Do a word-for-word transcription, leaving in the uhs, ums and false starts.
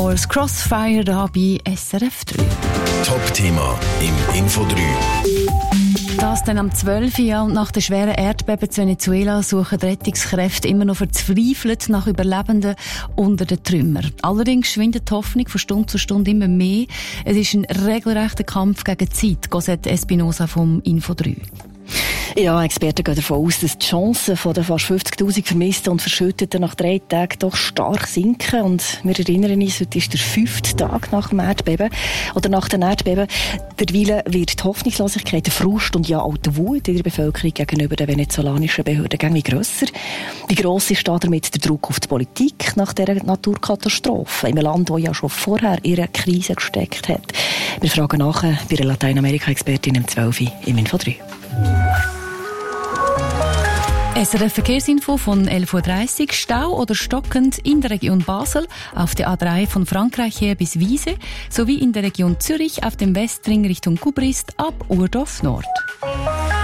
Flowers, Crossfire da bei S R F drei. Top-Thema im Info drei. Das dann am zwölften Ja, und nach den schweren Erdbeben in Venezuela suchen die Rettungskräfte immer noch verzweifelt nach Überlebenden unter den Trümmern. Allerdings schwindet die Hoffnung von Stunde zu Stunde immer mehr. Es ist ein regelrechter Kampf gegen die Zeit, Cosette Espinosa vom Info drei. Ja, Experten gehen davon aus, dass die Chancen von den fast fünfzigtausend Vermissten und Verschütteten nach drei Tagen doch stark sinken. Und wir erinnern uns, heute ist der fünfte Tag nach dem Erdbeben oder nach den Erdbeben. Derweil wird die Hoffnungslosigkeit, der Frust und ja auch die Wut in der Bevölkerung gegenüber den venezolanischen Behörden irgendwie grösser. Wie gross ist da damit der Druck auf die Politik nach dieser Naturkatastrophe? In einem Land, das ja schon vorher in einer Krise gesteckt hat. Wir fragen nach bei einer Lateinamerika-Expertin im zwölften im Info drei. S R F-Verkehrsinfo von elf Uhr dreißig. Stau oder stockend in der Region Basel, auf der A drei von Frankreich her bis Wiese, sowie in der Region Zürich auf dem Westring Richtung Gubrist ab Urdorf Nord.